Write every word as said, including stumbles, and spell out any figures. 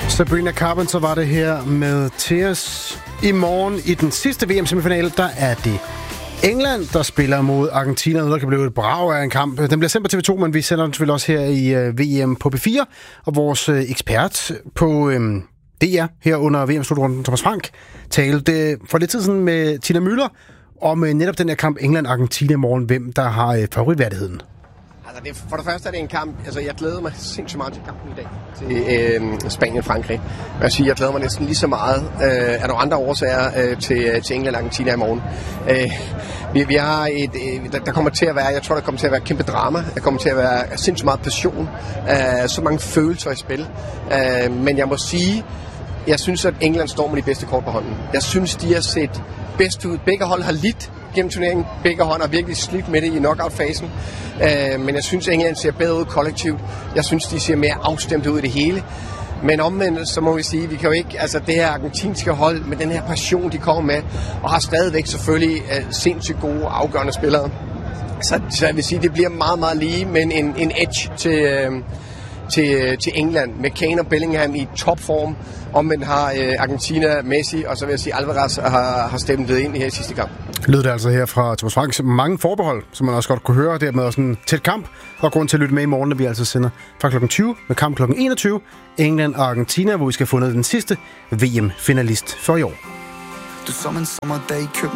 Sabrina Carpenter var det her med Tears. I morgen i den sidste V M-semifinale, der er det England, der spiller mod Argentina. Der kan blive et brag af en kamp. Den bliver sendt på T V to, men vi sender den selvfølgelig også her i uh, V M på P fire. Og vores uh, ekspert på um, D R her under V M-slutrunden, Thomas Frank, talte for lidt tid siden med Tina Müller om uh, netop den her kamp England-Argentina i morgen. Hvem der har uh, favoritværdigheden. Altså det, for det første er det en kamp, altså jeg glæder mig sindssygt meget til kampen i dag, til øh, Spanien-Frankrig. Jeg siger, jeg glæder mig næsten lige så meget øh, af nogle andre årsager øh, til, til England-Argentina i morgen. Øh, vi, vi har et, øh, der, der kommer til at være, jeg tror der kommer til at være kæmpe drama, der kommer til at være sindssygt meget passion, øh, så mange følelser i spil. Øh, men jeg må sige, jeg synes at England står med de bedste kort på hånden. Jeg synes de har set bedst ud. Begge hold har lidt gennem turneringen. Begge hold har virkelig slidt med det i knockout-fasen. Uh, men jeg synes, England ser bedre ud kollektivt. Jeg synes, de ser mere afstemt ud i det hele. Men omvendt, så må vi sige, vi kan jo ikke, altså det her argentinske hold med den her passion, de kommer med, og har stadigvæk selvfølgelig uh, sindssygt gode, afgørende spillere. Så, så jeg vil sige, det bliver meget, meget lige, men en, en edge til, uh, til, til England. Med Kane og Bellingham i topform. Omvendt har uh, Argentina, Messi, og så vil jeg sige, Alvarez har, har stemt ind i her sidste kamp. Lød det altså her fra Thomas Frank. Mange forbehold, som man også godt kunne høre. Dermed også en tæt kamp. Og grund til at lytte med i morgen, når vi altså sender fra klokken tyve med kamp klokken enogtyve. England og Argentina, hvor vi skal have fundet den sidste V M-finalist for i år. Du som en sommerdag køb